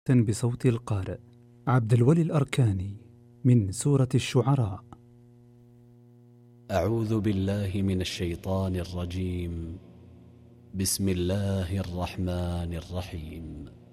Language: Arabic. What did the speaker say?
بصوت القارئ عبد الولي الأركاني من سورة الشعراء. أعوذ بالله من الشيطان الرجيم. بسم الله الرحمن الرحيم.